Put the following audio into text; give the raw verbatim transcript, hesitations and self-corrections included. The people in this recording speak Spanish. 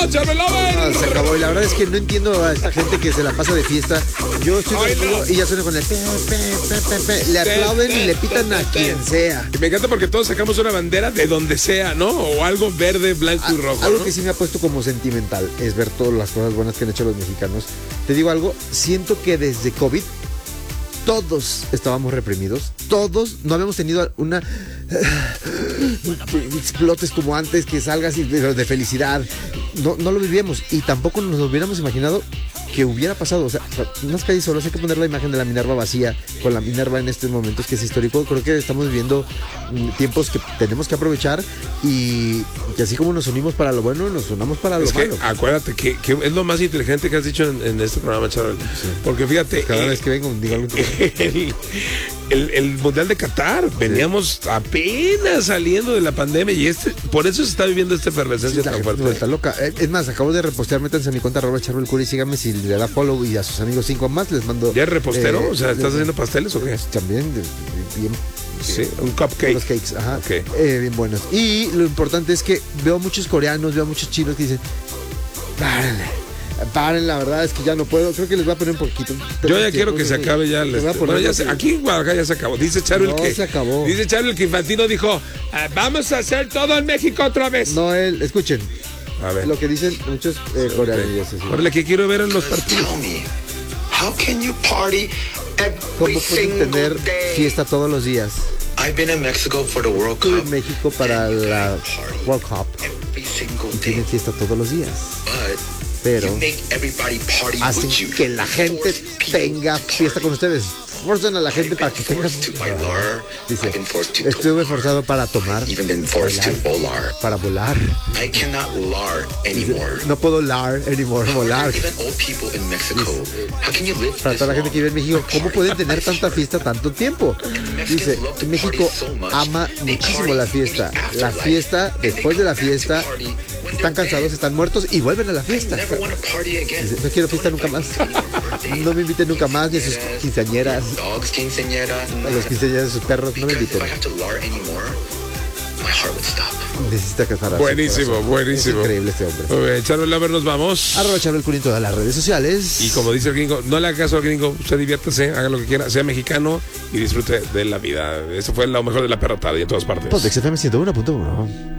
Charbel Lover. No, se acabó. Y la verdad es que no entiendo a esta gente que se la pasa de fiesta. Yo estoy Ay, dormido no. y ya suena con el pe, pe, pe, pe, pe. Le aplauden y le pitan a quien sea. Y me encanta porque todos sacamos una bandera de donde sea, ¿no? O algo verde, blanco y rojo. Algo ¿no? que sí me ha puesto como sentimental es ver todas las cosas buenas que han hecho los mexicanos. Te digo algo, siento que desde COVID todos estábamos reprimidos, todos no habíamos tenido una que explotes como antes, que salgas y pero de felicidad, no, no lo vivíamos y tampoco nos lo hubiéramos imaginado que hubiera pasado. O sea, unas calles solas, hay que poner la imagen de la Minerva vacía, con la Minerva en estos momentos que es histórico. Creo que estamos viviendo mm, tiempos que tenemos que aprovechar y que así como nos unimos para lo bueno, nos unamos para lo Es que malo. acuérdate que, que es lo más inteligente que has dicho en, en este programa, Charbel. Sí. Porque fíjate, Cada eh, vez que vengo digo algo. el, el, el Mundial de Qatar, veníamos apenas saliendo de la pandemia y este, por eso se está viviendo esta efervescencia Sí, la tan gente fuerte. está loca. Eh, Es más, acabo de repostear, métanse a mi cuenta arroba Charbel Curi, síganme si le da follow y a sus amigos cinco más les mando. ¿Ya es repostero? eh, o sea, ¿estás eh, haciendo pasteles o qué? También, de- de- bien. Sí, un cupcake. Los cakes, ajá. Ok. Eh, bien buenos. Y lo importante es que veo muchos coreanos, veo muchos chinos que dicen, párenle, paren, la verdad es que ya no puedo. Creo que les voy a poner un poquito. Yo ya quiero que se acabe ya. Les el voy a este- poner bueno, ya lo se- que- aquí en Guadalajara ya se acabó. Dice Charbel No, que se acabó. Dice Charbel que Infantino dijo, "Ah, vamos a hacer todo en México otra vez." No, él, escuchen A ver. lo que dicen muchos eh, coreanos. Ok. ya sé, sí. Órale, que quiero ver en los partidos. Tell me, how can you party every ¿Cómo pueden single tener day? fiesta todos los días? I've been in Mexico for the World Estuve Cup. en México para and you la can party World Cup every single y day, tienen fiesta todos los días. but Pero you make everybody party hacen with you. que la gente Force people tenga to fiesta con party. ustedes. Forzan a la gente I've para been que tenga. forced to bailar. Dice, I've been forced to estuve go forzado para tomar, I've even been forced to volar. para volar. I cannot lar anymore. No puedo lar anymore, volar. Even old people in Mexico, how can you live Para this toda la gente long? que vive en México, ¿cómo pueden tener tanta fiesta tanto tiempo? Dice, México ama muchísimo la fiesta. La fiesta, después de la fiesta, están cansados, están muertos y vuelven a la fiesta. Never want to party again. Dice, no quiero fiesta nunca más. No me inviten nunca más, ni a sus quinceañeras, Dogs, quinceañera. a los quinceañeras de sus perros, no me Because if inviten. I have to lar anymore, my heart would stop. Necesita casar a su Buenísimo, corazón. buenísimo. Es increíble este hombre. Muy bien, Charbel Lover, nos vamos. Arroba Charbel Curi en todas las redes sociales. Y como dice el gringo, no le haga caso al gringo, usted diviértase, haga lo que quiera, sea mexicano y disfrute de la vida. Eso fue lo mejor de la perrotada y en todas partes. Pontex F M ciento uno punto uno.